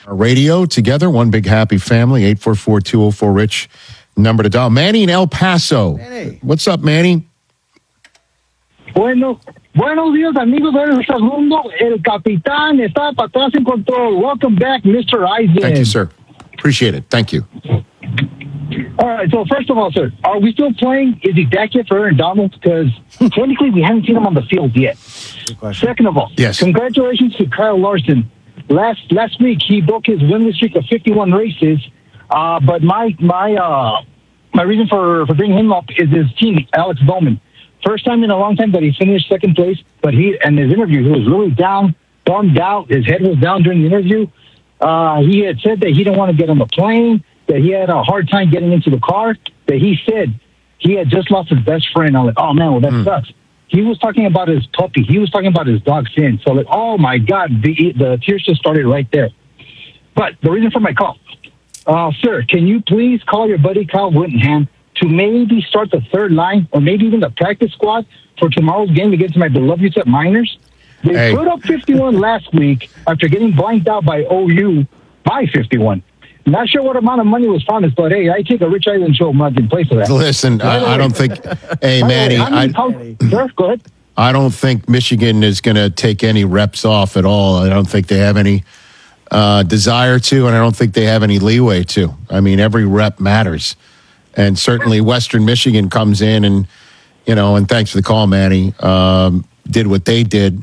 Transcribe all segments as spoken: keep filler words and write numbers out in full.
Radio together, one big happy family. eight four four, two oh four, Rich, number to dial. Manny in El Paso. Manny. What's up, Manny? Bueno, buenos días, amigos del segundo. El capitán está para atrás en control. Welcome back, Mister Eisen. Thank you, sir. Appreciate it. Thank you. All right, so first of all, sir, are we still playing? Is he back yet for Aaron Donald? Because technically we haven't seen him on the field yet. Second of all, yes. Congratulations to Kyle Larson. Last last week he broke his winless streak of fifty-one races. Uh, but my my uh, my reason for, for bringing him up is his team, Alex Bowman. First time in a long time that he finished second place, but he and his interview he was really down, bummed out. His head was down during the interview. Uh, he had said that he didn't want to get on the plane, that he had a hard time getting into the car, that he said he had just lost his best friend. I'm like, oh man, well that mm. sucks. He was talking about his puppy. He was talking about his dog Finn. So like, oh my God, the the tears just started right there. But the reason for my call, uh, sir, can you please call your buddy Kyle Whittingham to maybe start the third line or maybe even the practice squad for tomorrow's game against my beloved U T E P Miners? They hey. put up fifty-one last week after getting blanked out by O U by fifty-one. Not sure what amount of money was promised, but hey, I take a Rich Eisen show mug in place of that. Listen, I, I don't think. Hey, Manny, I, I, sir, go ahead. I don't think Michigan is going to take any reps off at all. I don't think they have any uh, desire to, and I don't think they have any leeway to. I mean, every rep matters, and certainly Western Michigan comes in and you know, and thanks for the call, Manny. Um, did what they did.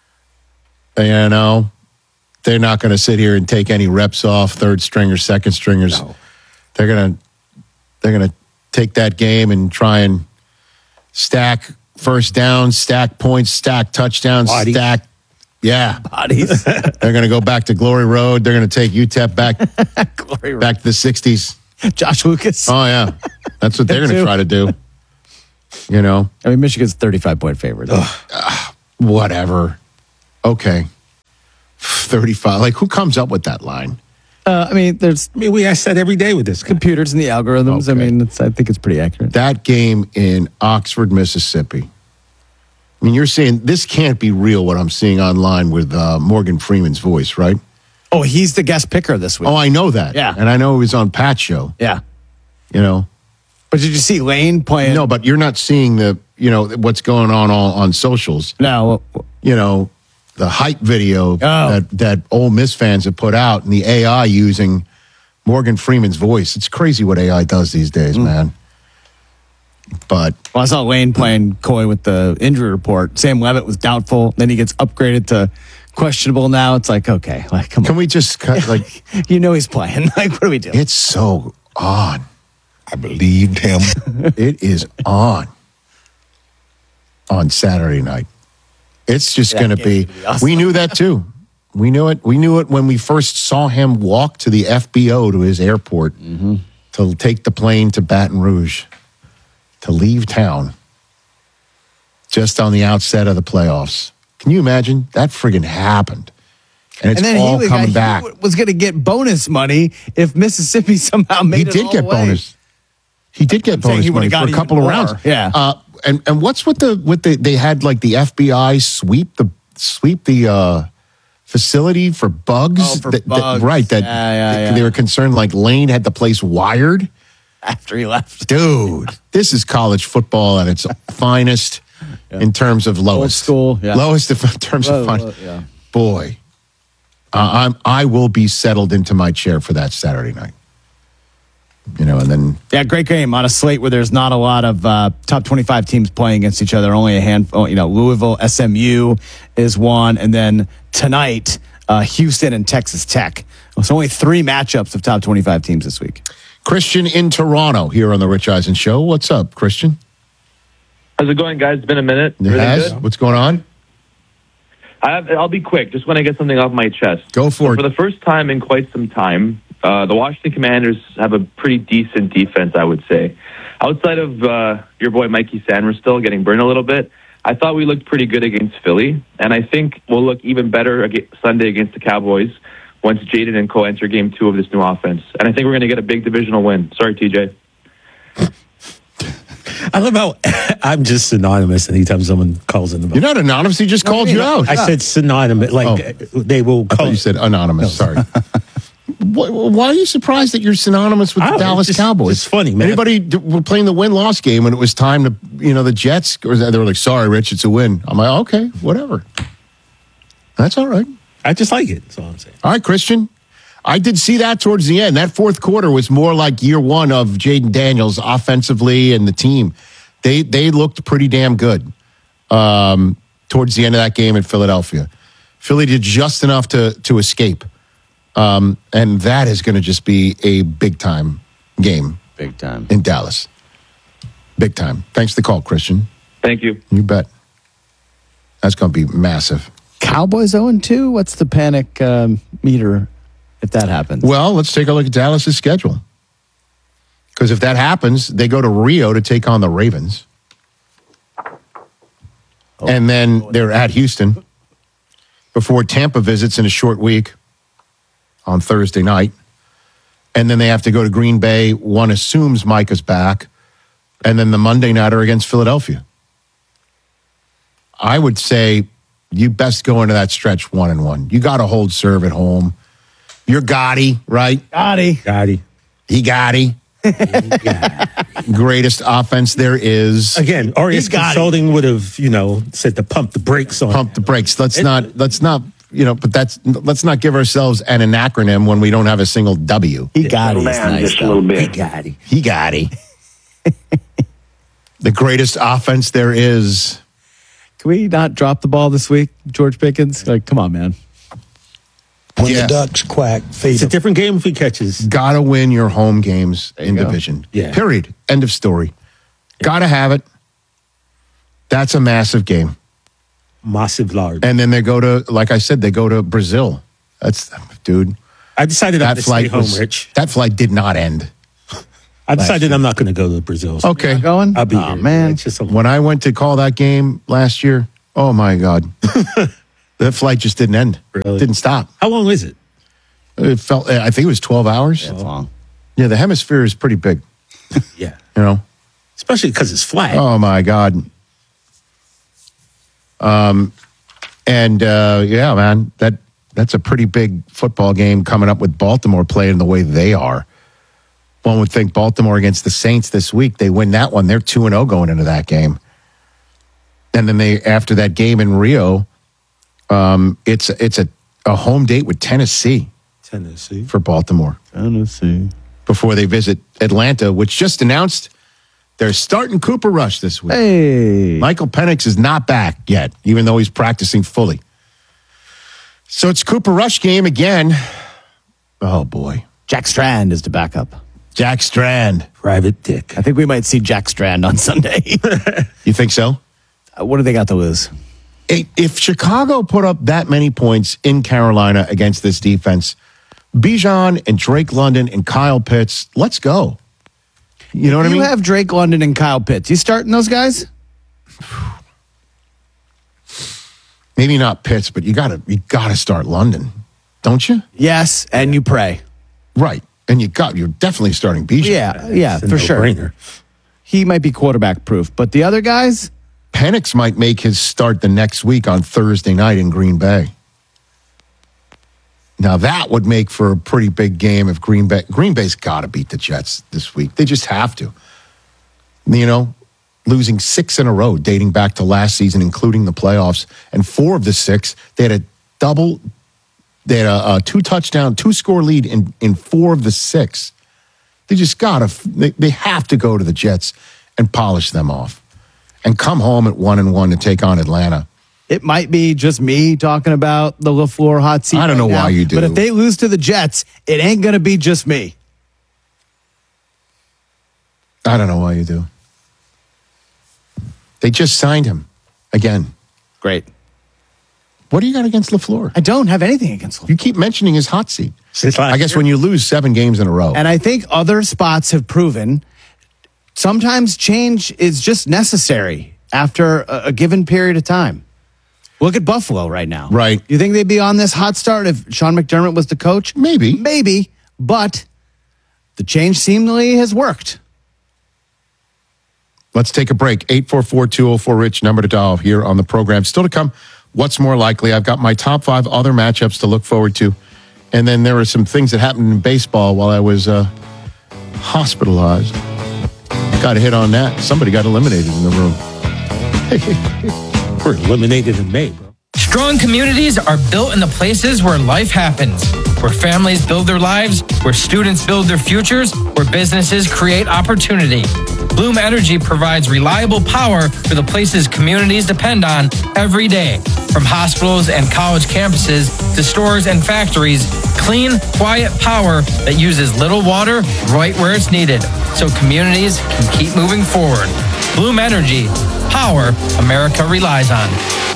You know. They're not going to sit here and take any reps off third stringers, second stringers. No. They're going to they're going to take that game and try and stack first downs, stack points, stack touchdowns, Bodies. stack yeah. Bodies. They're going to go back to Glory Road. They're going to take U T E P back Glory Road. back to the sixties. Josh Lucas. Oh yeah. That's what they're going to try to do. You know. I mean, Michigan's thirty-five point favorite. Uh, whatever. Okay. thirty-five. Like, who comes up with that line? Uh, I mean, there's. I mean, we ask that every day with this guy. Computers and the algorithms. Okay. I mean, it's, I think it's pretty accurate. That game in Oxford, Mississippi. I mean, you're saying this can't be real, what I'm seeing online with uh, Morgan Freeman's voice, right? Oh, he's the guest picker this week. Oh, I know that. Yeah. And I know he was on Pat's show. Yeah. You know? But did you see Lane playing? No, but you're not seeing the, you know, what's going on all on socials. No. You know, the hype video oh. that, that Ole Miss fans have put out and the A I using Morgan Freeman's voice. It's crazy what A I does these days, mm. man. But well, I saw Lane playing coy with the injury report. Sam Levitt was doubtful. Then he gets upgraded to questionable now. It's like, okay, like, come can on. we just cut, like, you know, he's playing. Like, what do we do? It's so on. I believed him. It is on on Saturday night. It's just going to be. Awesome. We knew that too. We knew it. We knew it when we first saw him walk to the F B O to his airport mm-hmm. to take the plane to Baton Rouge, to leave town just on the outset of the playoffs. Can you imagine? That friggin' happened. And it's and then all he, coming he back. was going to get bonus money if Mississippi somehow made he it did all get away. bonus. He did get I'm bonus he money for a couple of more. rounds. Yeah. Uh, and and what's with the with the they had like the F B I sweep the sweep the uh, facility for bugs. Oh, for that, bugs. That, right. That yeah, yeah, they, yeah. they were concerned like Lane had the place wired after he left. Dude, this is college football at its finest yeah. in terms of lowest Old school. Yeah. Lowest in terms low, of fun. Low, yeah. Boy, uh, I'm I will be settled into my chair for that Saturday night. You know, and then yeah, great game on a slate where there's not a lot of uh, top twenty-five teams playing against each other. Only a handful. You know, Louisville, S M U is one, and then tonight, uh, Houston and Texas Tech. So only three matchups of top twenty-five teams this week. Christian in Toronto here on the Rich Eisen Show. What's up, Christian? How's it going, guys? It's been a minute. It really has. Good? What's going on? I have, I'll be quick. Just want to get something off my chest. Go for so it. For the first time in quite some time, uh, the Washington Commanders have a pretty decent defense, I would say. Outside of uh, your boy Mikey Sainristil getting burned a little bit, I thought we looked pretty good against Philly, and I think we'll look even better against Sunday against the Cowboys once Jaden and Co enter game two of this new offense. And I think we're going to get a big divisional win. Sorry, T J. I love how I'm just synonymous anytime someone calls in the You're not anonymous. He just called you out. I said synonymous. Like, oh. they will I call. thought you said anonymous. No. Sorry. wh- why are you surprised that you're synonymous with the Oh, Dallas it's just- Cowboys? it's funny, man. Anybody d- were playing the win-loss game when it was time to, you know, the Jets, or they were like, sorry, Rich, it's a win. I'm like, okay, whatever. That's all right. I just like it. That's all I'm saying. All right, Christian. I did see that towards the end. That fourth quarter was more like year one of Jaden Daniels offensively and the team. They they looked pretty damn good um, towards the end of that game in Philadelphia. Philly did just enough to to escape. Um, and that is going to just be a big-time game Big time. in Dallas. Big time. Thanks for the call, Christian. Thank you. You bet. That's going to be massive. Cowboys oh and two? What's the panic um, meter if that happens? Well, let's take a look at Dallas's schedule. Because if that happens, they go to Rio to take on the Ravens. And then they're at Houston before Tampa visits in a short week on Thursday night. And then they have to go to Green Bay. One assumes Micah's back. And then the Monday nighter against Philadelphia. I would say you best go into that stretch one and one. You got to hold serve at home. You're Gotti, right? Gotti. Gotti. He Gotti. Greatest offense there is. Again, R E S He's got it. Consulting would have, you know, said to pump the brakes on. Pump the brakes. Let's not, let's not, you know, but that's, let's not give ourselves an, an acronym when we don't have a single W. He got it. Nice, just a little bit. Gotti. He Gotti. The greatest offense there is. Can we not drop the ball this week, George Pickens? Like, come on, man. When Yeah. the ducks quack, feed It's a them. different game if he catches. Gotta win your home games in go. division. Yeah. Period. End of story. Gotta have it. That's a massive game. Massive large. And then they go to, like I said, they go to Brazil. That's, dude, I decided I'm that going to stay flight home, was, Rich. that flight did not end. I decided I'm not going to go to Brazil. So Okay. Going? I'll be oh, here. man. It's just a, When I went to call that game last year, oh my God. That flight just didn't end. Really? Didn't stop. how long is it? It felt, I think it was twelve hours. That's long. Yeah, the hemisphere is pretty big, Yeah. you know. Especially because it's flat. Oh my God. Um, and uh, yeah, man, that that's a pretty big football game coming up with Baltimore playing the way they are. One would think Baltimore against the Saints this week, they win that one. They're two and zero going into that game. And then they after that game in Rio, um, it's it's a, a home date with Tennessee Tennessee. for Baltimore Tennessee. before they visit Atlanta, which just announced they're starting Cooper Rush this week. Hey. Michael Penix is not back yet, even though he's practicing fully. So it's Cooper Rush game again. Oh, boy. Jack Strand is the backup. Jack Strand. Private Dick. I think we might see Jack Strand on Sunday. You think so? Uh, what do they got to lose? If Chicago put up that many points in Carolina against this defense, Bijan and Drake London and Kyle Pitts, let's go. You know what I You mean? have Drake London and Kyle Pitts. You starting those guys? Maybe not Pitts, but you gotta you gotta start London, don't you? Yes, and you pray. Right. And you got you're definitely starting Bijan. Yeah, yeah, It's a for sure. no-brainer. He might be quarterback proof, but the other guys, Penix might make his start the next week on Thursday night in Green Bay. Now that would make for a pretty big game if Green Bay Green Bay's got to beat the Jets this week. They just have to. You know, losing six in a row dating back to last season, including the playoffs, and four of the six they had a double. They had a, a two touchdown, two score lead in in four of the six. They just gotta. They, they have to go to the Jets and polish them off, and come home at one and one to take on Atlanta. it might be just me talking about the LaFleur hot seat. I don't right know now, why you do. But if they lose to the Jets, it ain't going to be just me. I don't know why you do. They just signed him again. Great. What do you got against LaFleur? I don't have anything against LaFleur. You keep mentioning his hot seat. Since last I guess year. when you lose seven games in a row. And I think other spots have proven sometimes change is just necessary after a, a given period of time. Look at Buffalo right now. Right. You think they'd be on this hot start if Sean McDermott was the coach? Maybe. Maybe. But the change seemingly has worked. Let's take a break. eight four four, two oh four, RICH, number to dial here on the program. Still to come, what's more likely? I've got my top five other matchups to look forward to And then there were some things that happened in baseball while I was uh, hospitalized. Got a hit on that. Somebody got eliminated in the room. We're eliminated in May, bro. Strong communities are built in the places where life happens, where families build their lives, where students build their futures, where businesses create opportunity. Bloom Energy provides reliable power for the places communities depend on every day. From hospitals and college campuses to stores and factories, clean, quiet power that uses little water right where it's needed, so communities can keep moving forward. Bloom Energy, power America relies on.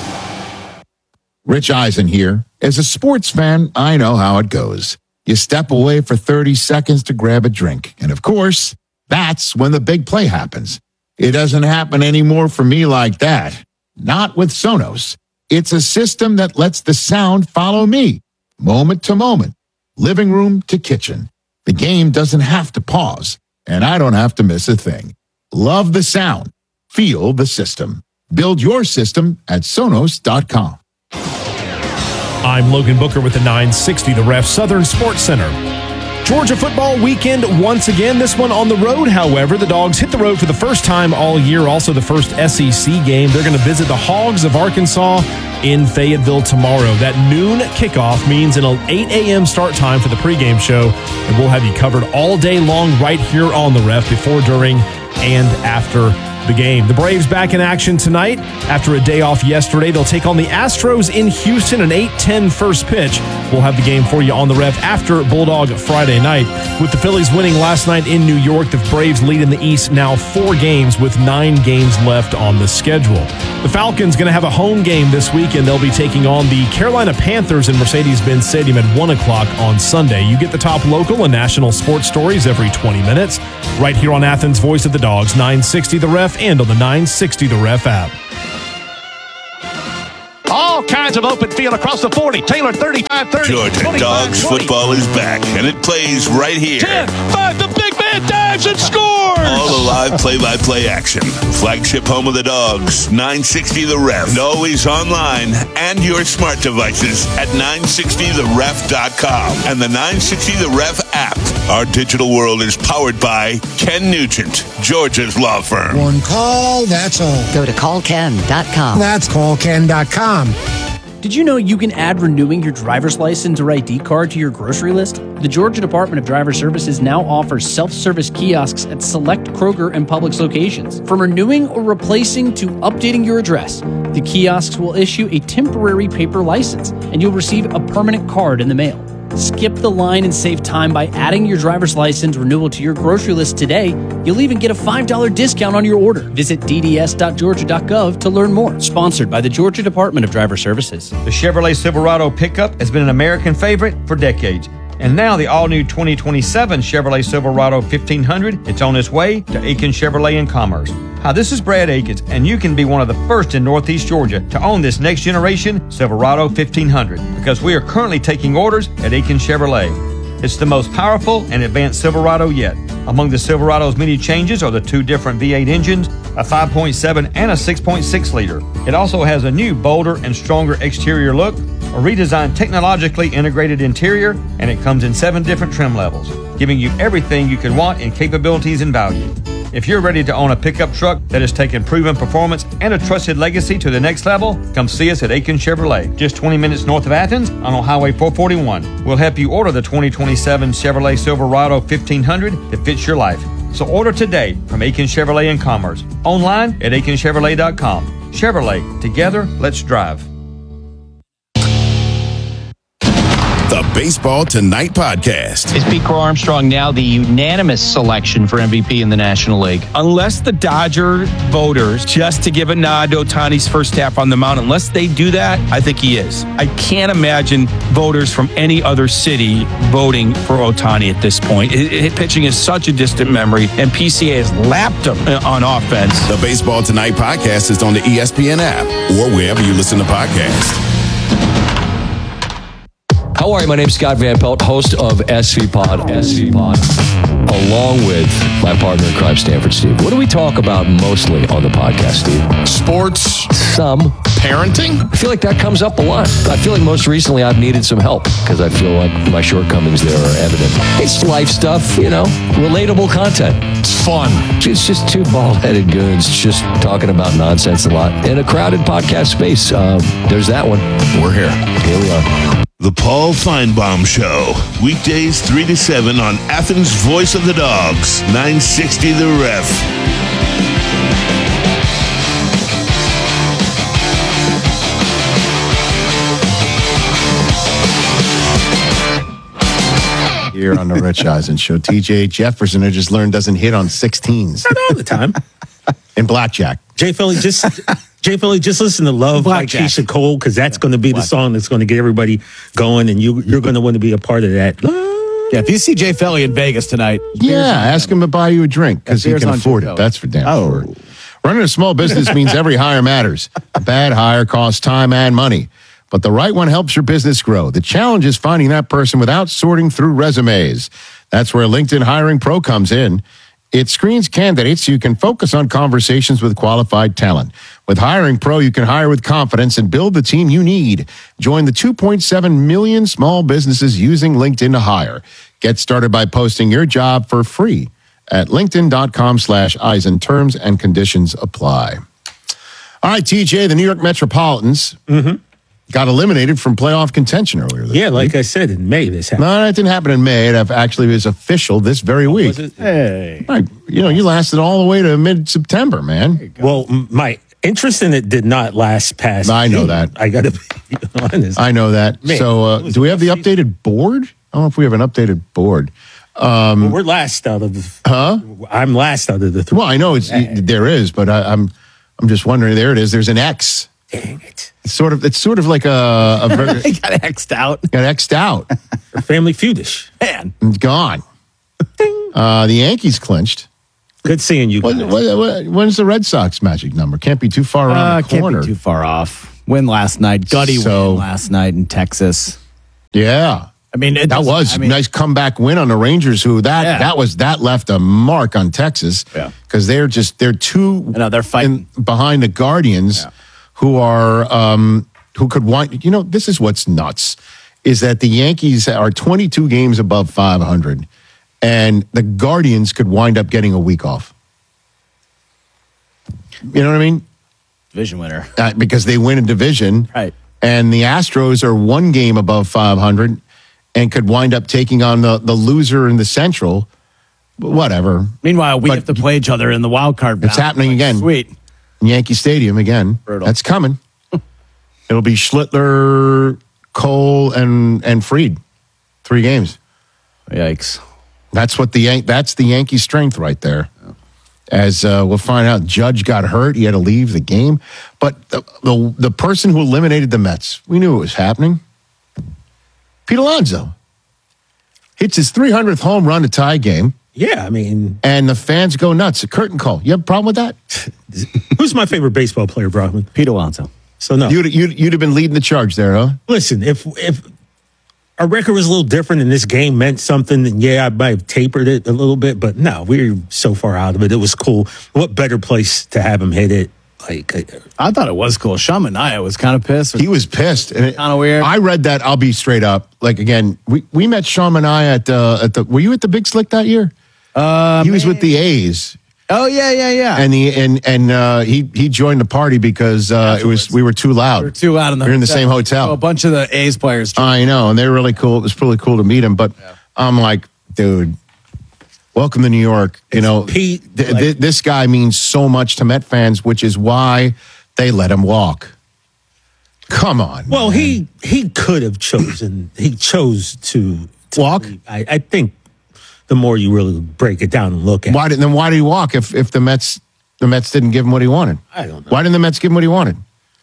Rich Eisen here. As a sports fan, I know how it goes. You step away for thirty seconds to grab a drink. And of course, that's when the big play happens. It doesn't happen anymore for me like that. Not with Sonos. It's a system that lets the sound follow me, moment to moment, living room to kitchen. The game doesn't have to pause, and I don't have to miss a thing. Love the sound. Feel the system. Build your system at Sonos dot com. I'm Logan Booker with the nine sixty The Ref Southern Sports Center. Georgia football weekend once again, this one on the road. However, the Dogs hit the road for the first time all year, also the first S E C game. They're going to visit the Hogs of Arkansas in Fayetteville tomorrow. That noon kickoff means an eight a.m. start time for the pregame show, and we'll have you covered all day long right here on the Ref, before, during, and after the game. The Braves back in action tonight. After a day off yesterday, they'll take on the Astros in Houston, an eight ten first pitch. We'll have the game for you on the Ref after Bulldog Friday night. With the Phillies winning last night in New York, the Braves lead in the East now four games with nine games left on the schedule. The Falcons going to have a home game this week, and they'll be taking on the Carolina Panthers in Mercedes-Benz Stadium at one o'clock on Sunday. You get the top local and national sports stories every twenty minutes right here on Athens' Voice of the Dogs, nine sixty The Ref, and on the nine sixty The Ref app. All kinds of open field across the forty. Taylor thirty-five thirty. Georgia Dogs football is back, and it plays right here. ten five, the big man dives and scores! All the live play-by-play action. Flagship home of the Dogs, nine sixty The Ref. And always online and your smart devices at nine sixty the ref dot com and the nine sixty The Ref app. Our digital world is powered by Ken Nugent, Georgia's law firm. One call, that's all. Go to call ken dot com. That's call ken dot com. Did you know you can add renewing your driver's license or I D card to your grocery list? The Georgia Department of Driver Services now offers self-service kiosks at select Kroger and Publix locations. From renewing or replacing to updating your address, the kiosks will issue a temporary paper license, and you'll receive a permanent card in the mail. Skip the line and save time by adding your driver's license renewal to your grocery list today. You'll even get a five dollars discount on your order. Visit d d s dot georgia dot gov to learn more. Sponsored by the Georgia Department of Driver Services. The Chevrolet Silverado pickup has been an American favorite for decades. And now the all-new twenty twenty-seven Chevrolet Silverado fifteen hundred, it's on its way to Aiken Chevrolet in Commerce. Hi, this is Brad Akins, and you can be one of the first in Northeast Georgia to own this next generation Silverado fifteen hundred, because we are currently taking orders at Aiken Chevrolet. It's the most powerful and advanced Silverado yet. Among the Silverado's many changes are the two different V eight engines, a five point seven and a six point six liter. It also has a new, bolder and stronger exterior look, a redesigned technologically integrated interior, and it comes in seven different trim levels, giving you everything you could want in capabilities and value. If you're ready to own a pickup truck that has taken proven performance and a trusted legacy to the next level, come see us at Aiken Chevrolet, just twenty minutes north of Athens on Highway four forty-one. We'll help you order the twenty twenty-seven Chevrolet Silverado fifteen hundred that fits your life. So order today from Aiken Chevrolet in Commerce, online at aiken chevrolet dot com. Chevrolet, together, let's drive. The Baseball Tonight podcast. Is Pete Crow Armstrong now the unanimous selection for M V P in the National League? Unless the Dodger voters, just to give a nod to Ohtani's first half on the mound, unless they do that, I think he is. I can't imagine voters from any other city voting for Ohtani at this point. It, it, pitching is such a distant memory, and P C A has lapped him on offense. The Baseball Tonight podcast is on the E S P N app or wherever you listen to podcasts. How are you? My name is Scott Van Pelt, host of S V Pod, S V Pod, along with my partner in crime, Stanford Steve. What do we talk about mostly on the podcast, Steve? Sports. Some. parenting? I feel like that comes up a lot. I feel like most recently I've needed some help because I feel like my shortcomings there are evident. It's life stuff, you know, relatable content. It's fun. It's just two bald-headed goons just talking about nonsense a lot in a crowded podcast space. Uh, there's that one. We're here. Here we are. The Paul Feinbaum Show. Weekdays three to seven on Athens' Voice of the Dogs. nine sixty The Ref. Here on the Rich Eisen Show. T J Jefferson, I just learned, doesn't hit on sixteens. Not all the time. In blackjack. Jay Philly, just Jay Philly, just listen to Love by Keisha Cole, because that's going to be the song that's going to get everybody going, and you, you're going to want to be a part of that. Yeah, if you see Jay Philly in Vegas tonight, Yeah, ask him to buy you a drink because he beer's can on afford Jay it. Philly. That's for damn Oh. sure. Running a small business means every hire matters. A bad hire costs time and money, but the right one helps your business grow. The challenge is finding that person without sorting through resumes. That's where LinkedIn Hiring Pro comes in. It screens candidates so you can focus on conversations with qualified talent. With Hiring Pro, you can hire with confidence and build the team you need. Join the two point seven million small businesses using LinkedIn to hire. Get started by posting your job for free at linkedin.com slash Eisen. Terms and conditions apply. All right, T J, the New York Metropolitans got eliminated from playoff contention earlier this Yeah, like week. I said, in May this happened. No, that didn't happen in May. It actually was official this very week. Was it? hey, Right. You know, you lasted all the way to mid-September, man. Well, m- my interest in it did not last past. I know June. that. I got to be honest. I know that. Man, so, uh, it was do we have the a rough updated board? I don't know if we have an updated board. Well, we're last out of. Huh? I'm last out of the three. Well, I know it's there is, but I, I'm I'm just wondering. There it is. There's an X. Dang it. It's sort of it's sort of like a, a ver- he got X'd out. got X'd out. Family Feudish. Man, It's gone. Uh, the Yankees clinched. Good seeing you guys. What, what, what, when's the Red Sox magic number? Can't be too far around uh, the can't corner. be too far off. Win last night. Gutty So- win last night in Texas. Yeah. I mean, it That doesn't- was I mean, a nice comeback win on the Rangers. Who that Yeah. that was that left a mark on Texas. Yeah. because they're just they're two. I know, they're fighting. in- behind the Guardians, Yeah. who are um, who could wind. You know, this is what's nuts is that the Yankees are twenty-two games above five hundred, and the Guardians could wind up getting a week off. You know what I mean? division winner. Uh, because they win a division, Right. and the Astros are one game above five hundred and could wind up taking on the, the loser in the Central. Whatever. Meanwhile, we But have to play each other in the wild card. It's battle. happening Like, again. Sweet. Yankee Stadium again. Brutal. That's coming. It'll be Schlittler, Cole, and and Fried. Three games. Yikes. That's what the Yan- that's the Yankee strength right there. As uh, we'll find out, Judge got hurt. He had to leave the game. But the, the the person who eliminated the Mets, we knew it was happening. Pete Alonso hits his three hundredth home run to tie game, Yeah, I mean, and the fans go nuts. A curtain call. You have a problem with that? who's my favorite baseball player, Brockman? Pete Alonso. So no. You'd, you'd, you'd have been leading the charge there, huh? Listen, if if our record was a little different and this game meant something, then yeah, I might have tapered it a little bit. But no, we were so far out of it. It was cool. What better place to have him hit it? Like, uh, I thought it was cool. Sean Manaea was kind of pissed. He was pissed. Kind of weird. I read that. I'll be straight up. Like again, we, we met Sean Manaea at the at the. Were you at the Big Slick that year? Uh, he was with the A's. Oh yeah, yeah, yeah. And he and and uh, he he joined the party because uh, it was we were too loud. We were too loud in the We were in the hotel. same hotel. Oh, a bunch of the A's players. I know, and they were really cool. It was really cool to meet him. But I'm like, dude, welcome to New York. You know, Pete, th- like- th- this guy means so much to Met fans, which is why they let him walk. Come on. well, he he could have chosen. He chose to, to Walk? leave. I, I think the more you really break it down and look at, Why did then why did he walk if if the Mets the Mets didn't give him what he wanted? I don't know. Why didn't the Mets give him what he wanted?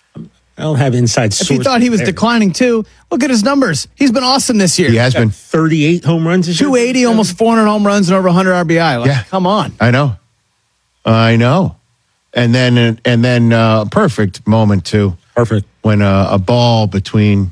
I don't have inside If sources. he thought he was there. declining too, look at his numbers. He's been awesome this year. He has been. thirty-eight home runs this year? two eighty, almost four hundred home runs and over one hundred R B I. Like, Yeah. come on. I know. I know. And then and then uh perfect moment too. Perfect. When uh, a ball between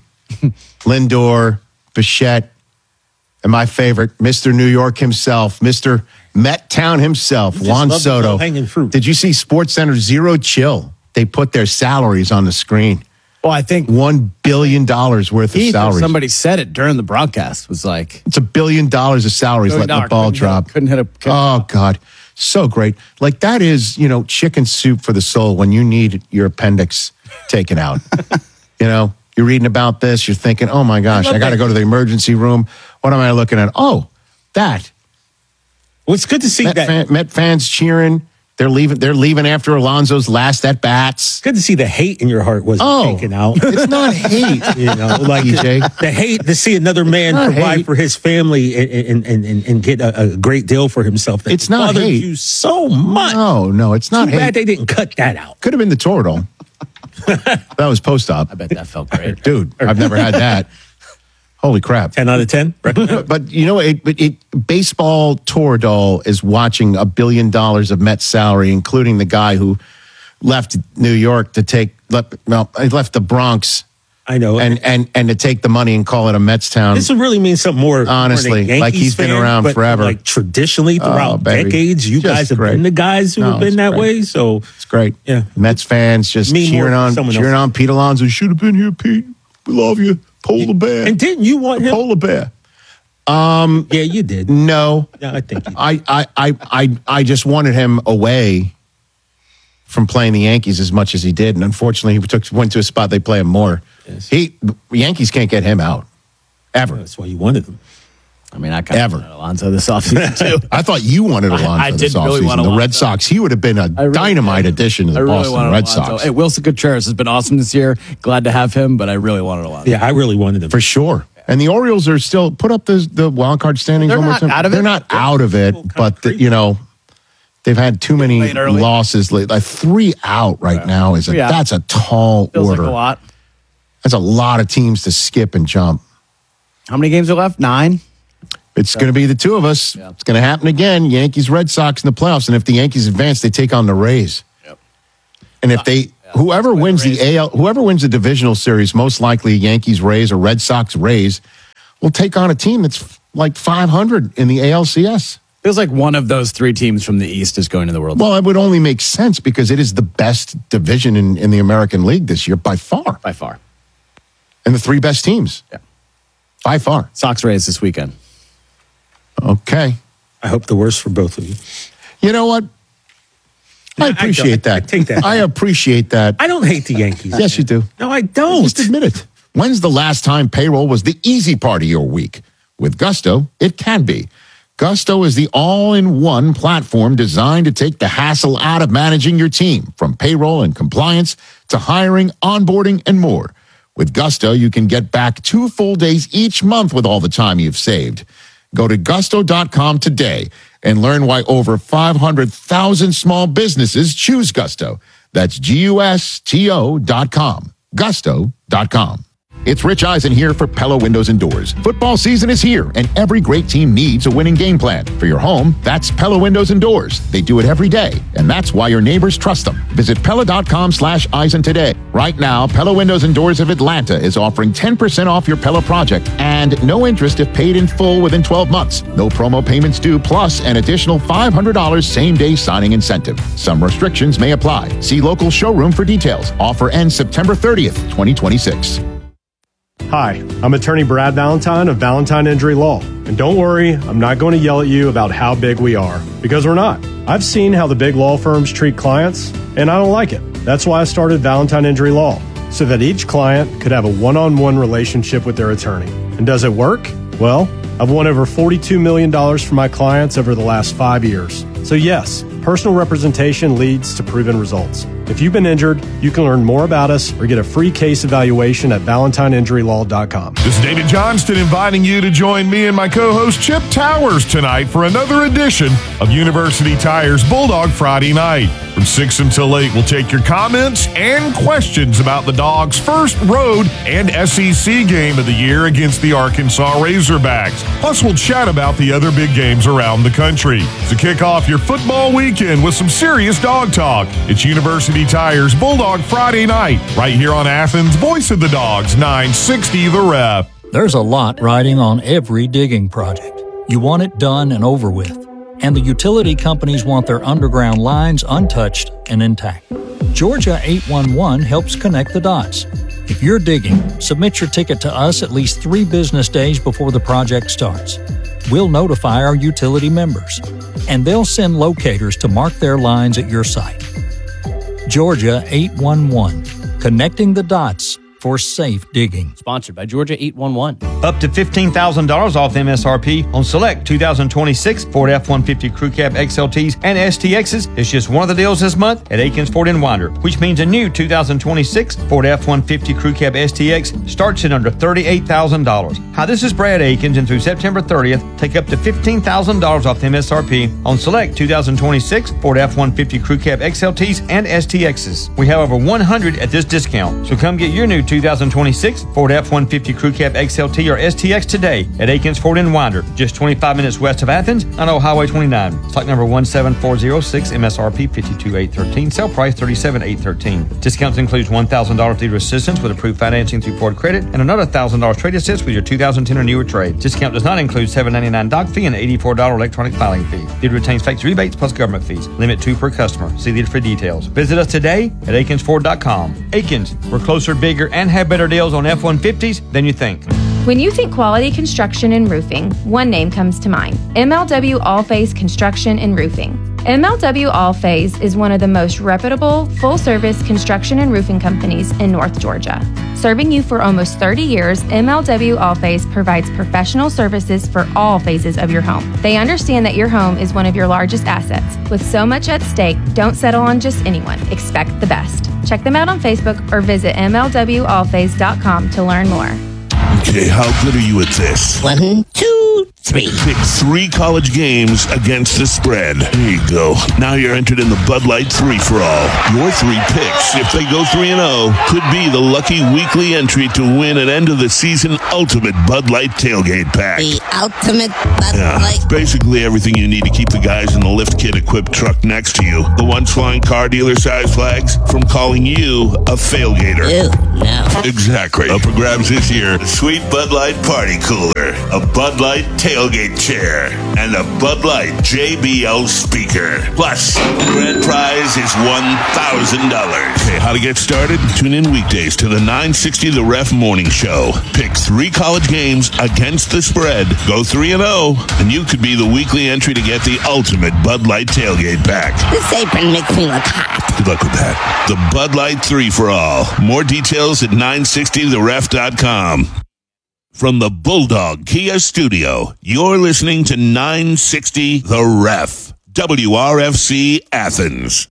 Lindor, Bichette, and my favorite, Mister New York himself, Mister Met Town himself, just Juan love the Soto. low-hanging fruit. Did you see SportsCenter Zero Chill? They put their salaries on the screen. Well, I think one billion dollars worth of Heath or salaries. somebody said it during the broadcast. Was like, it's a billion dollars of salaries Billion letting the dollar, ball couldn't hit a- drop. couldn't hit a- couldn't- oh, God. So great. Like, that is, you know, chicken soup for the soul when you need your appendix taken out. You know, you're reading about this. You're thinking, oh, my gosh, I, I got to go to the emergency room. What am I looking at? Oh, that. Well, it's good to see Met, that. fan, Met fans cheering. They're leaving. They're leaving after Alonso's last at bats. Good to see the hate in your heart wasn't Oh, taken out. It's not hate. You know, like D J. the, the hate to see another man not provide hate. for his family and and, and, and get a, a great deal for himself. That It's not bothered hate. you so much. No, no, it's not Too hate. bad they didn't cut that out. Could have been the Toradol. That was post-op. I bet that felt great. Dude, I've never had that. Holy crap. ten out of ten. But you know, it, it, it, baseball Toradol is watching a billion dollars of Mets salary, including the guy who left New York to take, left, well, he left the Bronx. I know. And, and, and to take the money and call it a Mets town. This would really mean something more. Honestly, more than a like Yankees he's been fan, around but forever. Like traditionally throughout Oh, baby. decades, you Just guys have great. been the guys who No, have been it's that great. way. So It's great. Yeah. Mets fans just Me more cheering than on, someone cheering else. on Pete Alonso. Should have been here, Pete. We love you. Polar bear. And didn't you want him? Polar bear. Um, yeah, you did. No. Yeah, I think you did. I, I, I, I, I just wanted him away from playing the Yankees as much as he did. And unfortunately, he took, went to a spot they play him more. Yes. He Yankees can't get him out. Ever. That's why you wanted him. I mean, I kind Ever. of wanted Alonso this offseason, too. I thought you wanted Alonso I this did really offseason. want the Red Alonso. Sox, he would have been a really dynamite did. addition to the I really Boston wanted Red Alonso. Sox. Hey, Wilson Contreras has been awesome this year. Glad to have him, but I really wanted Alonso. Yeah, I really wanted him. For sure. And the Orioles are still, put up the, the wild card standings They're one more not time. out of They're it. not out of it, but, the, you know, they've had too many late early. losses. Late. Like three out right now is a, Three out. that's a tall Feels order. like a lot. That's a lot of teams to skip and jump. How many games are left? Nine? It's going to be the two of us. Yeah. It's going to happen again. Yankees, Red Sox in the playoffs. And if the Yankees advance, they take on the Rays. Yep. And if they, whoever wins the A L, whoever wins the divisional series, most likely Yankees, Rays, or Red Sox, Rays, will take on a team that's like five hundred in the A L C S. Feels like one of those three teams from the East is going to the World Well, it would only make sense because it is the best division in, in the American League this year by far. by far. And the three best teams. Yeah. By far. Sox Rays this weekend. Okay. I hope the worst for both of you. You know what? I I appreciate don't- I that. take that I appreciate that. I don't hate the Yankees. Yes, you do. No, I don't. Just admit it. When's the last time payroll was the easy part of your week? With Gusto, it can be. Gusto is the all-in-one platform designed to take the hassle out of managing your team, from payroll and compliance to hiring, onboarding, and more. With Gusto, you can get back two full days each month with all the time you've saved. Go to gusto dot com today and learn why over five hundred thousand small businesses choose Gusto. That's G U S T O dot com. gusto dot com. It's Rich Eisen here for Pella Windows and Doors. Football season is here, and every great team needs a winning game plan. For your home, that's Pella Windows and Doors. They do it every day, and that's why your neighbors trust them. Visit Pella dot com slash Eisen today. Right now, Pella Windows and Doors of Atlanta is offering ten percent off your Pella project and no interest if paid in full within twelve months. No promo payments due, plus an additional five hundred dollars same-day signing incentive. Some restrictions may apply. See local showroom for details. Offer ends September thirtieth, twenty twenty-six. Hi, I'm attorney Brad Valentine of Valentine Injury Law. And don't worry, I'm not going to yell at you about how big we are, because we're not. I've seen how the big law firms treat clients, and I don't like it. That's why I started Valentine Injury Law, so that each client could have a one-on-one relationship with their attorney. And does it work? Well, I've won over forty-two million dollars for my clients over the last five years. So yes, personal representation leads to proven results. If you've been injured, you can learn more about us or get a free case evaluation at valentine injury law dot com. This is David Johnston inviting you to join me and my co-host Chip Towers tonight for another edition of University Tire's Bulldog Friday Night. From six until eight, we'll take your comments and questions about the Dogs' first road and S E C game of the year against the Arkansas Razorbacks. Plus, we'll chat about the other big games around the country. To kick off your football weekend with some serious dog talk, it's University Tire's Bulldog Friday Night, right here on Athens' Voice of the Dogs, nine sixty The Ref. There's a lot riding on every digging project. You want it done and over with. And the utility companies want their underground lines untouched and intact. Georgia eight one one helps connect the dots. If you're digging, submit your ticket to us at least three business days before the project starts. We'll notify our utility members, and they'll send locators to mark their lines at your site. Georgia eight one one, connecting the dots for safe digging. Sponsored by Georgia eight one one. Up to fifteen thousand dollars off M S R P on select two thousand twenty-six Ford F one fifty Crew Cab X L Ts and S T Xs. It's just one of the deals this month at Aikens Ford in Winder, which means a new two thousand twenty-six Ford F one fifty Crew Cab S T X starts at under thirty-eight thousand dollars. Hi, this is Brad Aikens, and through September thirtieth, take up to fifteen thousand dollars off M S R P on select two thousand twenty-six Ford F one fifty Crew Cab X L Ts and S T Xs. We have over one hundred at this discount, so come get your new two thousand twenty-six Ford F one fifty Crew Cab X L T or S T X today at Aikens Ford in Winder, just twenty-five minutes west of Athens on Old Highway twenty-nine. Stock number one seven four zero six, M S R P fifty-two thousand eight hundred thirteen, sale price thirty-seven thousand eight hundred thirteen. Discounts includes one thousand dollars dealer assistance with approved financing through Ford Credit and another one thousand dollars trade assist with your two thousand ten or newer trade. Discount does not include seven dollars and ninety-nine cents doc fee and eighty-four dollars electronic filing fee. Dealer retains factory rebates plus government fees. Limit two per customer. See dealer for details. Visit us today at Aikens Ford dot com. Aikens, we're closer, bigger, and have better deals on F one fifties than you think. When you think quality construction and roofing, one name comes to mind: M L W All-Phase Construction and Roofing. M L W All-Phase is one of the most reputable, full-service construction and roofing companies in North Georgia. Serving you for almost thirty years, M L W All-Phase provides professional services for all phases of your home. They understand that your home is one of your largest assets. With so much at stake, don't settle on just anyone. Expect the best. Check them out on Facebook or visit M L W all phase dot com to learn more. Okay, how good are you at this? One, two, three. Pick three college games against the spread. There you go. Now you're entered in the Bud Light three for all. Your three picks, if they go three and oh, could be the lucky weekly entry to win an end of the season ultimate Bud Light tailgate pack. The ultimate Bud Yeah, Light. basically everything you need to keep the guys in the lift kit equipped truck next to you. The ones flying car dealer size flags from calling you a failgater. Ew, no. Exactly. Up for grabs this year, a sweet Bud Light party cooler, a Bud Light tailgate chair, and a Bud Light J B L speaker. Plus, the grand prize is one thousand dollars. Okay, how to get started? Tune in weekdays to the nine sixty The Ref Morning Show. Pick three college games against the spread. Go three and oh, and you could be the weekly entry to get the ultimate Bud Light tailgate pack. This apron makes me look hot. Good luck with that. The Bud Light three for all. More details at nine sixty the ref dot com. From the Bulldog Kia Studio, you're listening to nine sixty The Ref. W R F C Athens.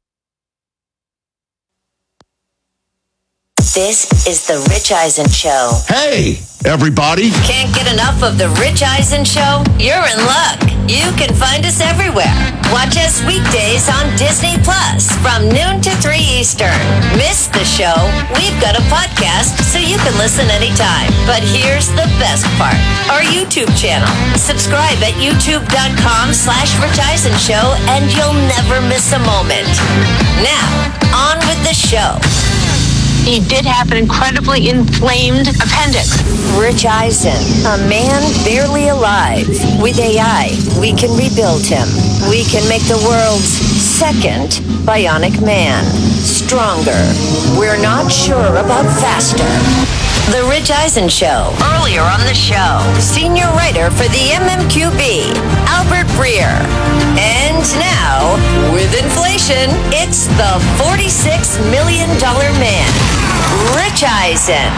This is the Rich Eisen Show. Hey, everybody. Can't get enough of the Rich Eisen Show? You're in luck. You can find us everywhere. Watch us weekdays on Disney Plus from noon to three Eastern. Miss the show? We've got a podcast so you can listen anytime. But here's the best part. Our YouTube channel. Subscribe at youtube.com slash Rich Eisen Show and you'll never miss a moment. Now, on with the show. He did have an incredibly inflamed appendix. Rich Eisen, a man barely alive. With A I, we can rebuild him. We can make the world's second bionic man. Stronger. We're not sure about faster. The Rich Eisen Show. Earlier on the show, senior writer for the M M Q B, Albert Breer. And now, with inflation, it's the forty-six million dollars man, Rich Eisen.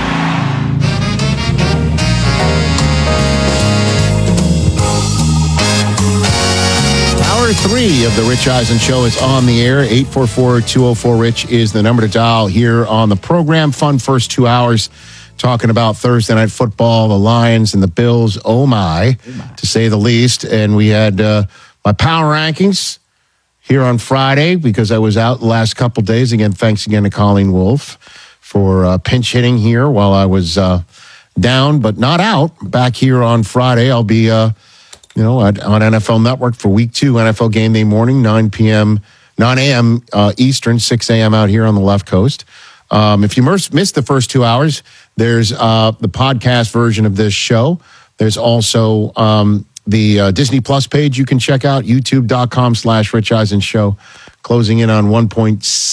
Hour three of the Rich Eisen Show is on the air. eight four four, two oh four, RICH is the number to dial here on the program. Fun first two hours talking about Thursday Night Football, the Lions and the Bills. Oh, my, oh my. To say the least. And we had uh, my power rankings here on Friday because I was out the last couple days. Again, thanks again to Colleen Wolfe for uh, pinch hitting here while I was uh, down, but not out. Back here on Friday, I'll be... Uh, You know, on N F L Network for week two, N F L Game Day morning, nine p.m., nine a.m. Uh, Eastern, six a.m. out here on the left coast. Um, if you missed the first two hours, there's uh, the podcast version of this show. There's also um, the uh, Disney Plus page you can check out, youtube.com slash Rich Eisen Show, closing in on one point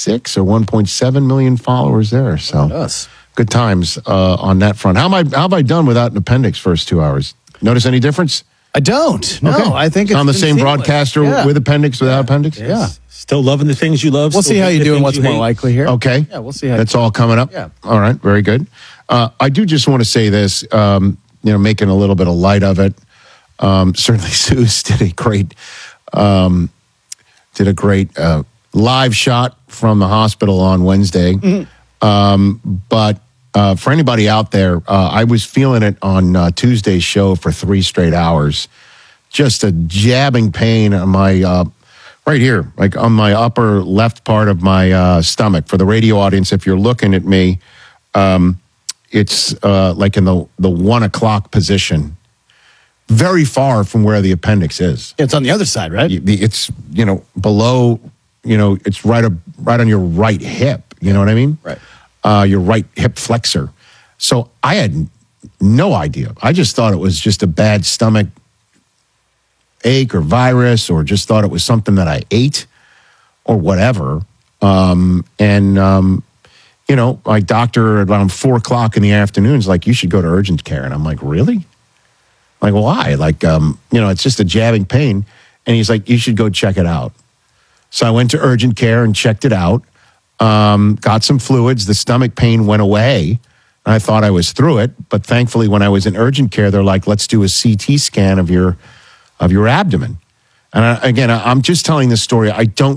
six or one point seven million followers there. So good times uh, on that front. How am I? How have I done without an appendix first two hours? Notice any difference? I don't. No, Okay. I think it's on the been same seamless. broadcaster Yeah. with appendix, without appendix. Yeah. Still loving the things you love. We'll still see how hating you the do and things what's you more hate. likely here. Okay. Yeah, we'll see how That's you all coming up. Yeah. All right. Very good. Uh, I do just want to say this. Um, you know, making a little bit of light of it. Um, certainly, Zeus did a great, um, did a great uh, live shot from the hospital on Wednesday. Mm-hmm. Um, but uh, for anybody out there, uh, I was feeling it on uh, Tuesday's show for three straight hours. Just a jabbing pain on my uh, right here, like on my upper left part of my uh, stomach. For the radio audience, if you're looking at me, um, it's uh, like in the the one o'clock position, very far from where the appendix is. It's on the other side, right? It's you know below, you know, it's right up, right on your right hip. You know what I mean? Right. Uh, your right hip flexor. So I had no idea. I just thought it was just a bad stomach ache or virus, or just thought it was something that I ate or whatever. Um, and, um, you know, my doctor around four o'clock in the afternoon is like, you should go to urgent care. And I'm like, really? Like, why? Like, um, you know, it's just a jabbing pain. And he's like, you should go check it out. So I went to urgent care and checked it out. Um, got some fluids. The stomach pain went away. I thought I was through it. But thankfully, when I was in urgent care, they're like, let's do a C T scan of your of your abdomen. And I, again, I, I'm just telling this story. I don't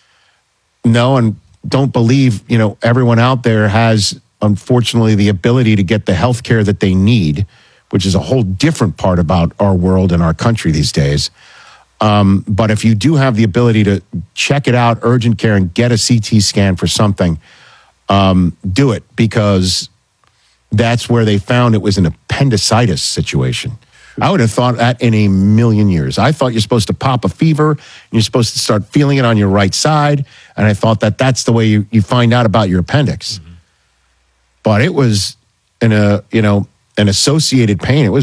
know and don't believe, you know, everyone out there has, unfortunately, the ability to get the health care that they need, which is a whole different part about our world and our country these days. Um, but if you do have the ability to check it out, urgent care, and get a C T scan for something, um, do it, because that's where they found it was an appendicitis situation. I would have thought that in a million years. I thought you're supposed to pop a fever, and you're supposed to start feeling it on your right side, and I thought that that's the way you, you find out about your appendix. Mm-hmm. But it was in a, you know, an associated pain. It was